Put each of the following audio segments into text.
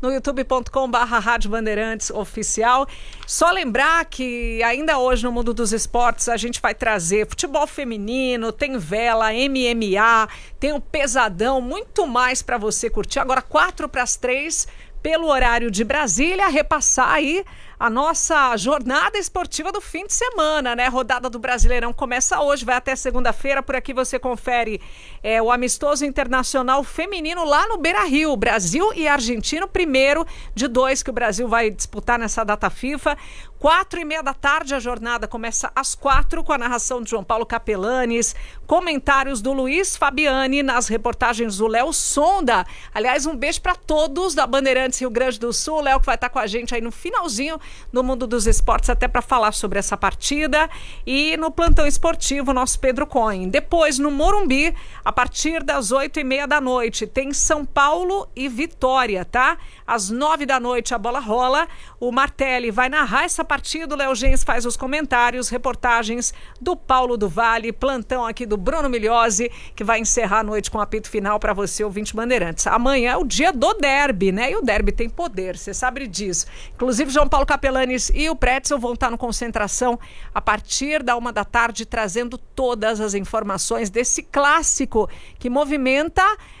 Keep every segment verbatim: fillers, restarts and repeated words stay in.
no youtube ponto com barra Rádio Bandeirantes Oficial. Só lembrar que ainda hoje no Mundo dos Esportes a gente vai trazer futebol feminino, tem vela, M M A, tem o pesadão, muito mais para você curtir. Agora quatro para as três, pelo horário de Brasília, repassar aí a nossa jornada esportiva do fim de semana, né? Rodada do Brasileirão começa hoje, vai até segunda-feira. Por aqui você confere é, o amistoso internacional feminino lá no Beira-Rio. Brasil e Argentina, o primeiro de dois que o Brasil vai disputar nessa data FIFA. Quatro e meia da tarde, a jornada começa às quatro, com a narração de João Paulo Capelanes, comentários do Luiz Fabiani, nas reportagens do Léo Sonda. Aliás, um beijo para todos da Bandeirantes Rio Grande do Sul. O Léo que vai estar com a gente aí no finalzinho no Mundo dos Esportes, até para falar sobre essa partida. E no plantão esportivo, nosso Pedro Cohen. Depois, no Morumbi, a partir das oito e meia da noite, tem São Paulo e Vitória, tá? Às nove da noite a bola rola. O Martelli vai narrar essa partida, o Léo Gens faz os comentários, reportagens do Paulo do Vale, plantão aqui do Bruno Migliosi, que vai encerrar a noite com o apito final para você, ouvinte Bandeirantes. Amanhã é o dia do derby, né? E o derby tem poder, você sabe disso. Inclusive, João Paulo Capelanes e o Pretzel vão estar no Concentração a partir da uma da tarde, trazendo todas as informações desse clássico que movimenta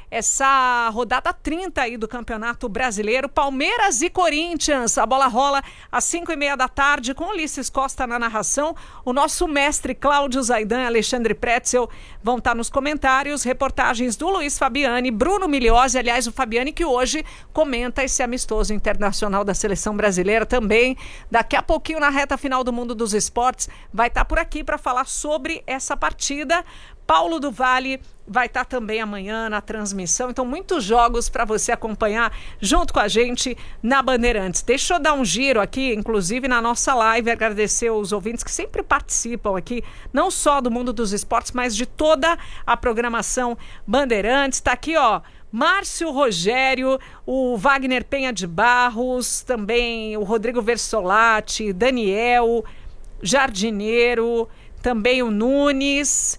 essa rodada trinta aí do Campeonato Brasileiro. Palmeiras e Corinthians, a bola rola às cinco e meia da tarde, com Ulisses Costa na narração. O nosso mestre Cláudio Zaidan e Alexandre Pretzel vão estar nos comentários. Reportagens do Luiz Fabiani, Bruno Migliosi, aliás, o Fabiani que hoje comenta esse amistoso internacional da seleção brasileira também. Daqui a pouquinho, na reta final do Mundo dos Esportes, vai estar por aqui para falar sobre essa partida. Paulo do Vale vai estar também amanhã na transmissão. Então, muitos jogos para você acompanhar junto com a gente na Bandeirantes. Deixa eu dar um giro aqui, inclusive na nossa live, agradecer os ouvintes que sempre participam aqui, não só do Mundo dos Esportes, mas de toda a programação Bandeirantes. Está aqui, ó, Márcio Rogério, o Wagner Penha de Barros, também o Rodrigo Versolati, Daniel, Jardineiro, também o Nunes,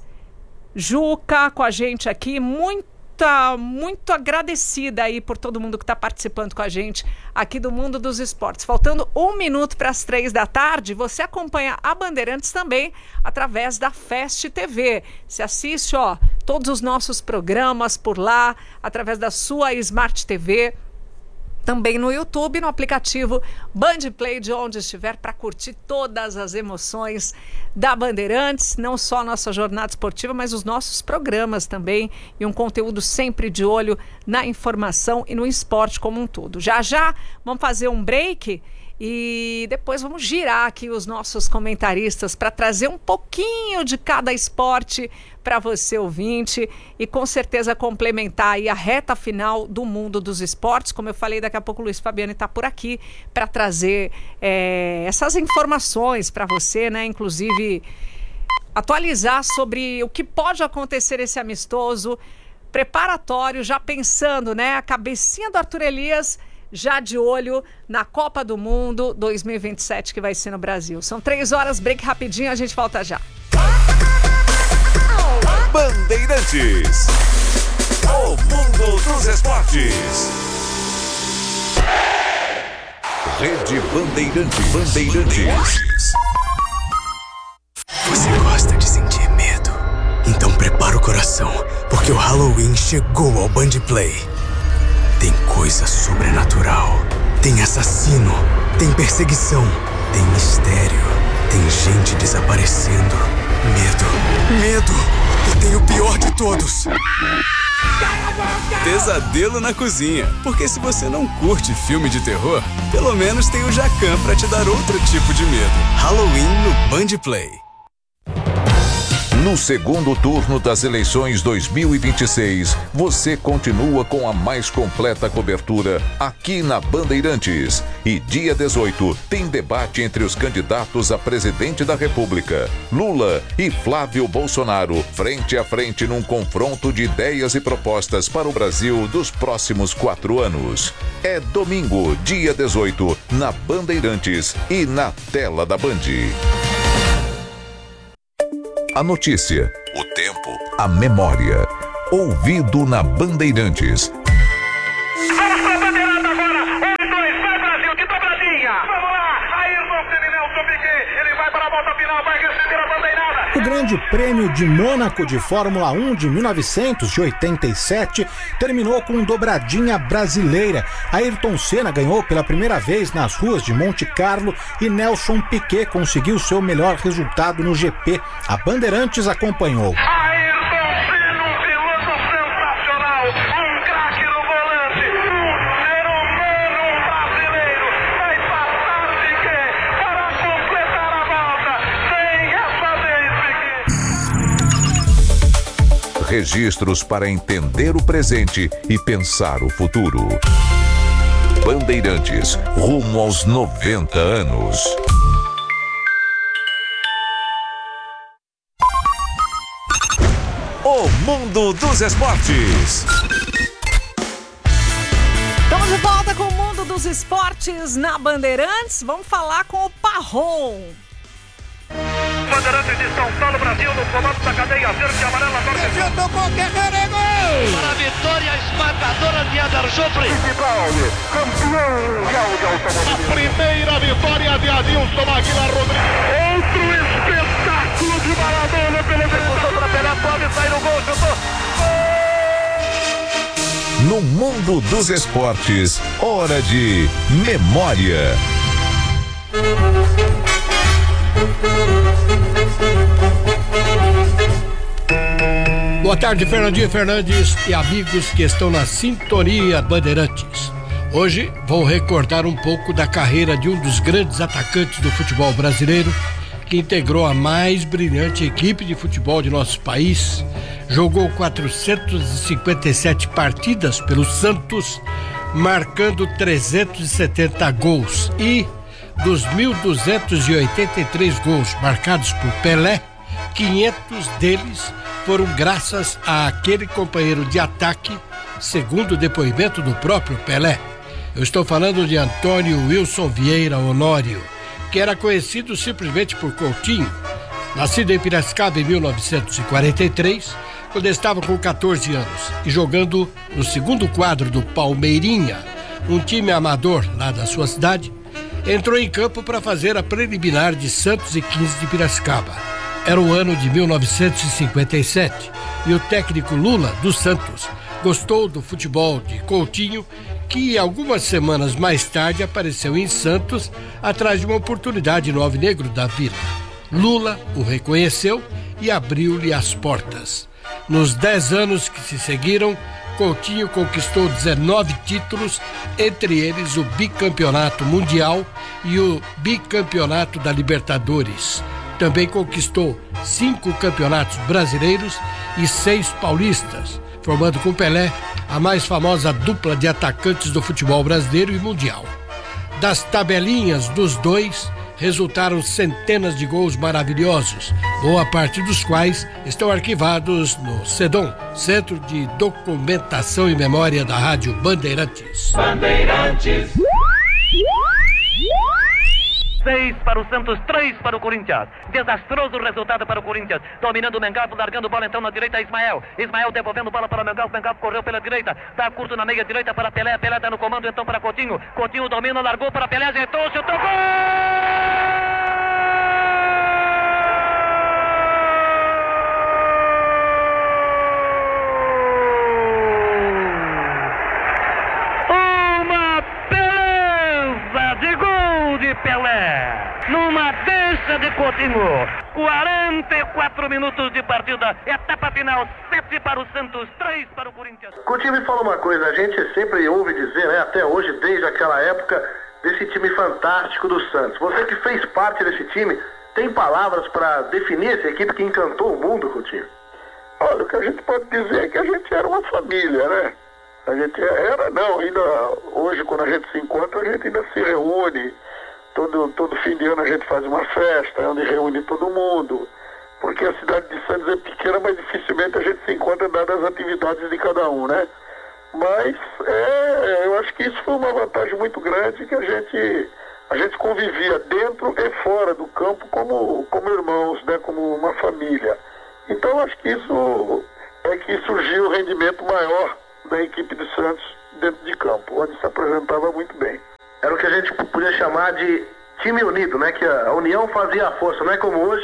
Juca com a gente aqui, muita, muito agradecida aí por todo mundo que está participando com a gente aqui do Mundo dos Esportes. Faltando um minuto para as três da tarde, você acompanha a Bandeirantes também através da Fast T V. Você assiste, ó, todos os nossos programas por lá, através da sua Smart T V. Também no YouTube, no aplicativo Band Play, de onde estiver, para curtir todas as emoções da Bandeirantes, não só a nossa jornada esportiva, mas os nossos programas também, e um conteúdo sempre de olho na informação e no esporte como um todo. Já já vamos fazer um break e depois vamos girar aqui os nossos comentaristas para trazer um pouquinho de cada esporte para você, ouvinte, e com certeza complementar aí a reta final do Mundo dos Esportes. Como eu falei, daqui a pouco o Luiz Fabiani está por aqui para trazer é, essas informações para você, né? Inclusive atualizar sobre o que pode acontecer esse amistoso preparatório, já pensando, né? A cabecinha do Arthur Elias já de olho na Copa do Mundo dois mil e vinte e sete, que vai ser no Brasil. São três horas, break rapidinho, a gente volta já. Bandeirantes, o Mundo dos Esportes. Rede Bandeirantes. Bandeirantes. Você gosta de sentir medo? Então prepara o coração, porque o Halloween chegou ao Band Play. Tem coisa sobrenatural, tem assassino, tem perseguição, tem mistério, tem gente desaparecendo, medo, medo, e tem o pior de todos. Pesadelo na cozinha, porque se você não curte filme de terror, pelo menos tem o Jacan pra te dar outro tipo de medo. Halloween no Band Play. No segundo turno das eleições dois mil e vinte e seis, você continua com a mais completa cobertura aqui na Bandeirantes. E dia dezoito tem debate entre os candidatos a presidente da República, Lula e Flávio Bolsonaro, frente a frente num confronto de ideias e propostas para o Brasil dos próximos quatro anos. É domingo, dia dezoito, na Bandeirantes e na tela da Band. A notícia, o tempo, a memória. Ouvido na Bandeirantes. Grande Prêmio de Mônaco de Fórmula um de mil novecentos e oitenta e sete terminou com dobradinha brasileira. Ayrton Senna ganhou pela primeira vez nas ruas de Monte Carlo e Nelson Piquet conseguiu seu melhor resultado no G P. A Bandeirantes acompanhou. Registros para entender o presente e pensar o futuro. Bandeirantes, rumo aos noventa anos. O mundo dos esportes. Estamos de volta com o mundo dos esportes na Bandeirantes. Vamos falar com o Parron. Bandeirantes de São Paulo, Brasil, no comando da cadeia verde e amarela. Brasil tocou, Guerreiro é gol! Para a vitória esmagadora de Adar Jofre. Campeão mundial de automobilismo. A primeira vitória de Adilson Aguilar Rodrigues. Outro espetáculo de Maradona pela execução para Pelé, pode sair no gol, chutou. No mundo dos esportes, hora de memória. Boa tarde, Fernandinho Fernandes e amigos que estão na sintonia Bandeirantes. Hoje vou recordar um pouco da carreira de um dos grandes atacantes do futebol brasileiro, que integrou a mais brilhante equipe de futebol de nosso país, jogou quatrocentas e cinquenta e sete partidas pelo Santos, marcando trezentos e setenta gols e, dos mil duzentos e oitenta e três gols marcados por Pelé, quinhentos deles foram graças àquele companheiro de ataque, segundo o depoimento do próprio Pelé. Eu estou falando de Antônio Wilson Vieira Honório, que era conhecido simplesmente por Coutinho. Nascido em Piracicaba em mil novecentos e quarenta e três, quando estava com quatorze anos e jogando no segundo quadro do Palmeirinha, um time amador lá da sua cidade, entrou em campo para fazer a preliminar de Santos e quinze de Piracicaba. Era o ano de mil novecentos e cinquenta e sete e o técnico Lula, do Santos, gostou do futebol de Coutinho, que algumas semanas mais tarde apareceu em Santos atrás de uma oportunidade no Alvinegro da Vila. Lula o reconheceu e abriu-lhe as portas. Nos dez anos que se seguiram, Coutinho conquistou dezenove títulos, entre eles o bicampeonato mundial e o bicampeonato da Libertadores. Também conquistou cinco campeonatos brasileiros e seis paulistas, formando com Pelé a mais famosa dupla de atacantes do futebol brasileiro e mundial. Das tabelinhas dos dois, resultaram centenas de gols maravilhosos, boa parte dos quais estão arquivados no CEDOM, Centro de Documentação e Memória da Rádio Bandeirantes. Bandeirantes. Seis para o Santos, três para o Corinthians. Desastroso resultado para o Corinthians. Dominando o Mengavo, largando bola então na direita, Ismael. Ismael devolvendo bola para o Mengavo. Mengavo correu pela direita. Tá curto na meia direita para Pelé. Pelé tá no comando então para Coutinho. Coutinho domina, largou para Pelé, ajeitou, chutou, gol! Pelé, numa deixa de Coutinho, quarenta e quatro minutos de partida, etapa final, sete para o Santos, três para o Corinthians. Coutinho, me fala uma coisa, a gente sempre ouve dizer, né, até hoje, desde aquela época, desse time fantástico do Santos. Você que fez parte desse time, tem palavras para definir essa equipe que encantou o mundo, Coutinho? Olha, o que a gente pode dizer é que a gente era uma família, né? A gente era, não, ainda hoje quando a gente se encontra, a gente ainda se reúne. Todo, todo fim de ano a gente faz uma festa, onde reúne todo mundo, porque a cidade de Santos é pequena, mas dificilmente a gente se encontra dadas as atividades de cada um, né? Mas é, eu acho que isso foi uma vantagem muito grande, que a gente, a gente convivia dentro e fora do campo como, como irmãos, né? Como uma família. Então acho que isso é que surgiu o rendimento maior da equipe de Santos dentro de campo, onde se apresentava muito bem. Era o que a gente podia chamar de time unido, né? Que a união fazia a força, não é como hoje,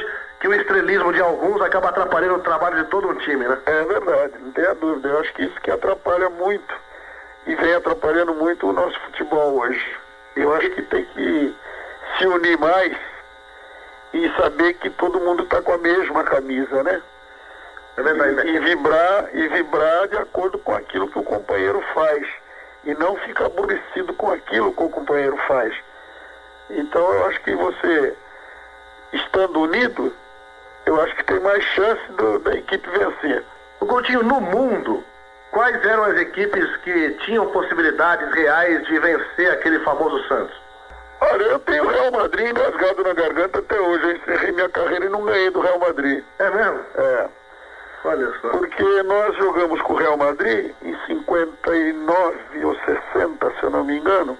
que o estrelismo de alguns acaba atrapalhando o trabalho de todo um time, né? É verdade, não tenha dúvida. Eu acho que isso que atrapalha muito e vem atrapalhando muito o nosso futebol hoje. Eu acho que tem que se unir mais e saber que todo mundo está com a mesma camisa, né? É verdade, né? E, e vibrar, e vibrar de acordo com aquilo que o companheiro faz. E não ficar aborrecido com aquilo que o companheiro faz. Então eu acho que você, estando unido, eu acho que tem mais chance do, da equipe vencer. O Coutinho, no mundo, quais eram as equipes que tinham possibilidades reais de vencer aquele famoso Santos? Olha, eu tenho o Real Madrid engasgado na garganta até hoje. Eu encerrei minha carreira e não ganhei do Real Madrid. É mesmo? É. Olha só. Porque nós jogamos com o Real Madrid em cinquenta e nove ou sessenta, se eu não me engano.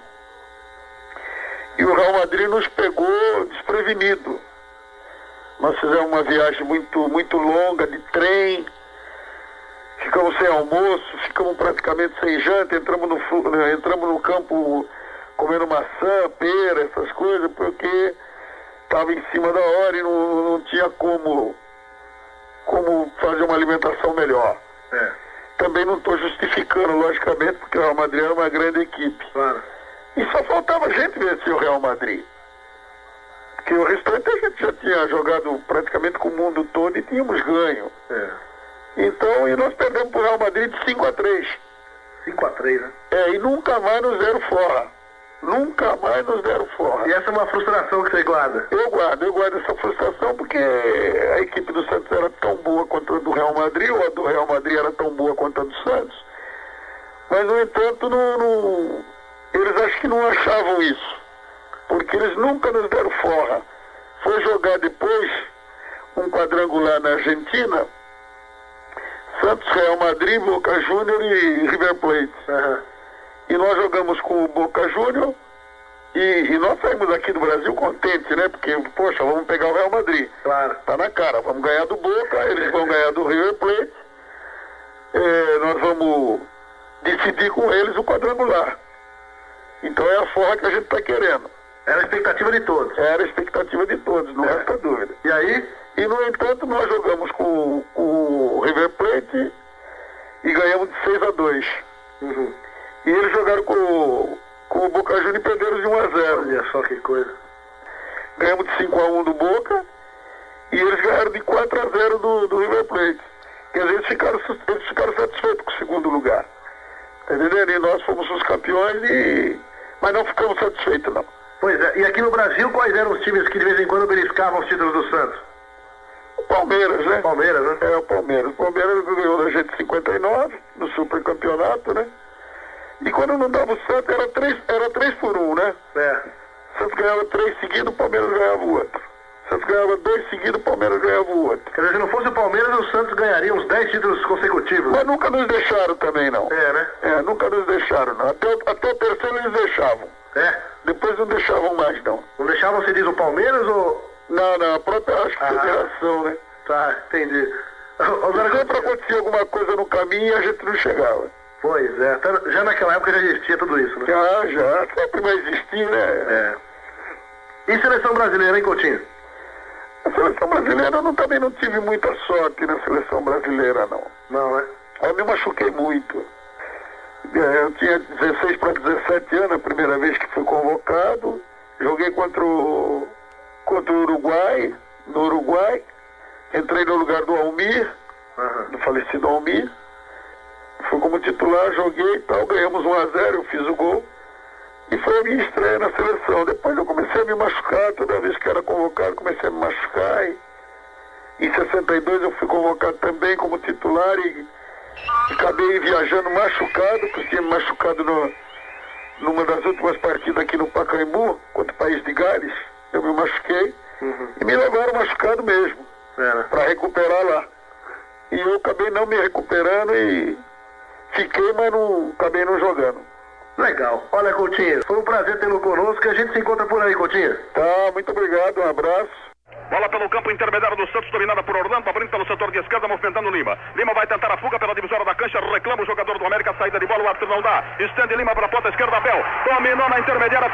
E o Real Madrid nos pegou desprevenido. Nós fizemos uma viagem muito, muito longa de trem. Ficamos sem almoço, ficamos praticamente sem janta. Entramos no, entramos no campo comendo maçã, pera, essas coisas, porque estava em cima da hora e não, não tinha como... como fazer uma alimentação melhor. É. Também não estou justificando, logicamente, porque o Real Madrid era uma grande equipe. Claro. E só faltava gente vencer o Real Madrid. Porque o restante a gente já tinha jogado praticamente com o mundo todo e tínhamos ganho. É. Então, e nós perdemos para o Real Madrid de cinco a três. cinco a três, né? É, e nunca mais nos deram fora. Nunca mais nos deram fora. E essa é uma frustração que você guarda? Eu guardo, eu guardo essa frustração porque a equipe do Santos era tão boa quanto a do Real Madrid, ou a do Real Madrid era tão boa quanto a do Santos. Mas, no entanto, não, não, eles acho que não achavam isso. Porque eles nunca nos deram fora. Foi jogar depois um quadrangular na Argentina, Santos, Real Madrid, Boca Júnior e River Plate. Uhum. E nós jogamos com o Boca Júnior e, e nós saímos aqui do Brasil contentes, né? Porque, poxa, vamos pegar o Real Madrid. Claro. Tá na cara, vamos ganhar do Boca, eles vão ganhar do River Plate. É, nós vamos decidir com eles o quadrangular. Então é a forra que a gente tá querendo. Era a expectativa de todos. Era a expectativa de todos, não é. resta dúvida. E aí? E, no entanto, nós jogamos com, com o River Plate e ganhamos de seis a dois. Uhum. E eles jogaram com, com o Boca Juniors e perderam de um a zero. Olha só que coisa. Ganhamos de cinco a um do Boca e eles ganharam de quatro a zero do, do River Plate. Quer dizer, eles ficaram, eles ficaram satisfeitos com o segundo lugar. Tá entendendo? E nós fomos os campeões, e... mas não ficamos satisfeitos, não. Pois é. E aqui no Brasil, quais eram os times que de vez em quando beliscavam os títulos do Santos? O Palmeiras, né? Palmeiras, né? É, o Palmeiras. O Palmeiras ganhou da gente em cinquenta e nove, no supercampeonato, né? E quando não dava o Santos, era três, era três por um, né? É. O Santos ganhava três seguidos, o Palmeiras ganhava o outro. O Santos ganhava dois seguidos, o Palmeiras ganhava o outro. Quer dizer, se não fosse o Palmeiras, o Santos ganharia uns dez títulos consecutivos. Mas nunca nos deixaram também, não. É, né? É, nunca nos deixaram, não. Até, até o terceiro eles deixavam. É? Depois não deixavam mais, não. Não deixavam, você diz, o Palmeiras ou... Não, não, a própria, acho que ah, federação, né? Tá, entendi. Agora, sempre acontecia alguma coisa no caminho e a gente não chegava. Pois é, já naquela época já existia tudo isso, né? Já, já, sempre vai existir, né? É. E seleção brasileira, hein, Coutinho? A seleção brasileira, eu não, também não tive muita sorte na seleção brasileira, não. Não, né? Eu me machuquei muito. Eu tinha dezesseis para dezessete anos, a primeira vez que fui convocado. Joguei contra o, contra o Uruguai, no Uruguai. Entrei no lugar do Almir, uhum. do falecido Almir. Fui como titular, joguei e tal, ganhamos um a zero, eu fiz o gol. E foi a minha estreia na seleção. Depois eu comecei a me machucar, toda vez que era convocado, comecei a me machucar. E em sessenta e dois eu fui convocado também como titular e, e acabei viajando machucado, porque tinha me machucado no, numa das últimas partidas aqui no Pacaembu, contra o País de Gales. Eu me machuquei uhum. e me levaram machucado mesmo, é, né? Para recuperar lá. E eu acabei não me recuperando e fiquei, mas não, acabei não jogando. Legal. Olha, Coutinho, foi um prazer tê-lo conosco e a gente se encontra por aí, Coutinho. Tá, muito obrigado, um abraço. Bola pelo campo intermediário do Santos, dominada por Orlando, abrindo pelo setor de esquerda, movimentando Lima. Lima vai tentar a fuga pela divisória da cancha, reclama o jogador do América, saída de bola, o árbitro não dá. Estende Lima para a ponta esquerda, Abel. Dominou na intermediária.